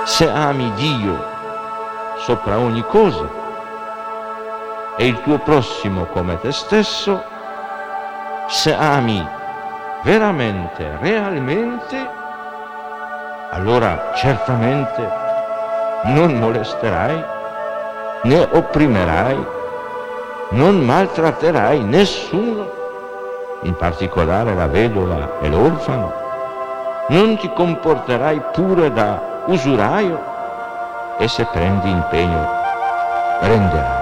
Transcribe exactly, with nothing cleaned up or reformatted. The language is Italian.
se ami Dio sopra ogni cosa e il tuo prossimo come te stesso, se ami veramente, realmente, allora certamente non molesterai, né opprimerai, non maltratterai nessuno, in particolare la vedova e l'orfano, non ti comporterai pure da usuraio e se prendi impegno renderai.